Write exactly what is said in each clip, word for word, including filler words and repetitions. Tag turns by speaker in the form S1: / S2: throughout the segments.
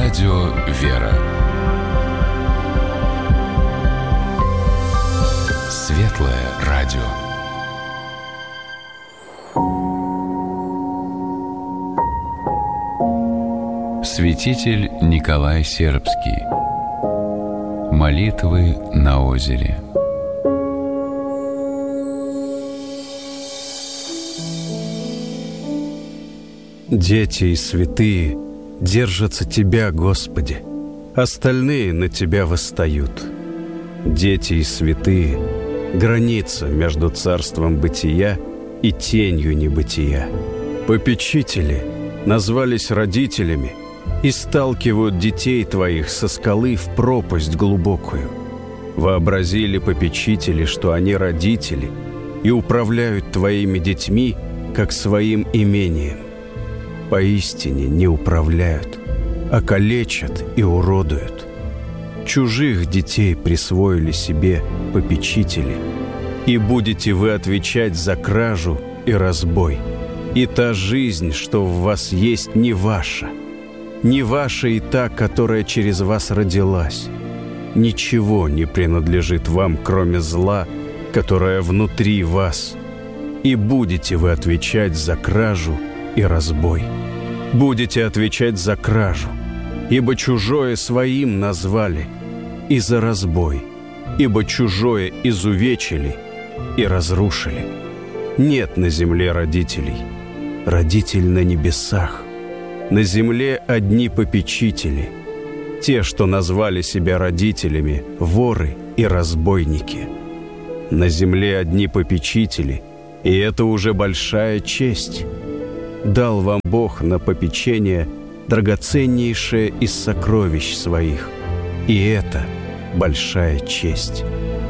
S1: Радио «Вера». Светлое радио. Святитель Николай Сербский. Молитвы на озере.
S2: Дети и святые держатся Тебя, Господи, остальные на Тебя восстают. Дети и святые — граница между царством бытия и тенью небытия. Попечители назвались родителями и сталкивают детей Твоих со скалы в пропасть глубокую. Вообразили попечители, что они родители и управляют Твоими детьми, как своим имением. Поистине не управляют, а калечат и уродуют. Чужих детей присвоили себе попечители, и будете вы отвечать за кражу и разбой. И та жизнь, что в вас есть, не ваша. Не ваша и та, которая через вас родилась. Ничего не принадлежит вам, кроме зла, которое внутри вас. И будете вы отвечать за кражу и разбой. Будете отвечать за кражу, ибо чужое своим назвали, и за разбой, ибо чужое изувечили и разрушили. Нет на земле родителей, родитель на небесах. На земле одни попечители, те, что назвали себя родителями, воры и разбойники. На земле одни попечители, и это уже большая честь. Дал вам Бог на попечение драгоценнейшее из сокровищ своих, и это большая честь.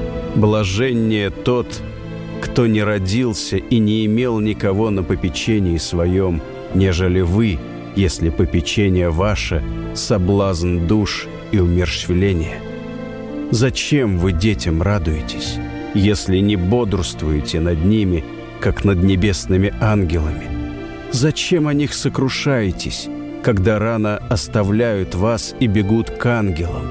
S2: Блаженнее тот, кто не родился и не имел никого на попечении своем, нежели вы, если попечение ваше — соблазн душ и умерщвление. Зачем вы детям радуетесь, если не бодрствуете над ними, как над небесными ангелами? Зачем о них сокрушаетесь, когда рано оставляют вас и бегут к ангелам?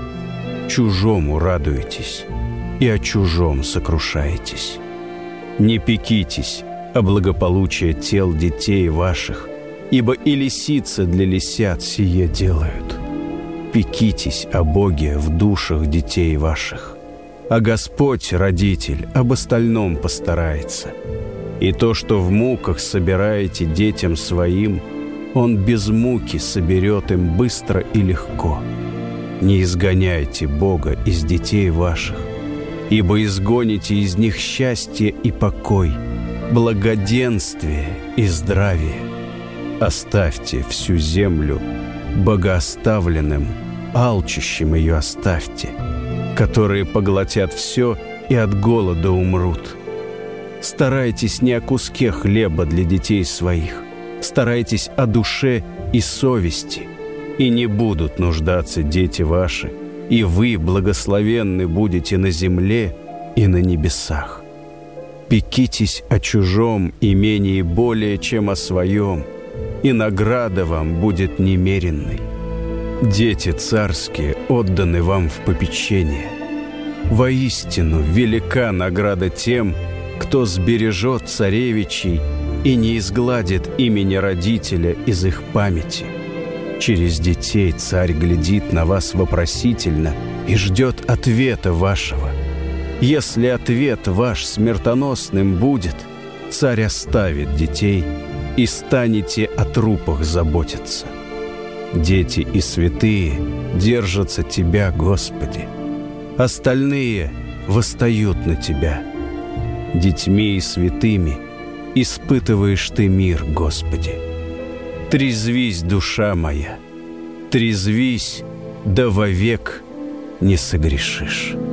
S2: Чужому радуетесь и о чужом сокрушаетесь. Не пекитесь о благополучии тел детей ваших, ибо и лисицы для лисят сие делают. Пекитесь о Боге в душах детей ваших, а Господь, Родитель, об остальном постарается. И то, что в муках собираете детям своим, Он без муки соберет им быстро и легко. Не изгоняйте Бога из детей ваших, ибо изгоните из них счастье и покой, благоденствие и здравие. Оставьте всю землю богооставленным, алчущим ее оставьте, которые поглотят все и от голода умрут. Старайтесь не о куске хлеба для детей своих, старайтесь о душе и совести, и не будут нуждаться дети ваши, и вы благословенны будете на земле и на небесах. Пекитесь о чужом имении более, чем о своем, и награда вам будет немеренной. Дети царские отданы вам в попечение. Воистину велика награда тем, кто сбережет царевичей и не изгладит имени родителя из их памяти. Через детей царь глядит на вас вопросительно и ждет ответа вашего. Если ответ ваш смертоносным будет, царь оставит детей, и станете о трупах заботиться. Дети и святые держатся Тебя, Господи. Остальные восстают на Тебя. Детьми и святыми испытываешь Ты мир, Господи. Трезвись, душа моя, трезвись, да вовек не согрешишь.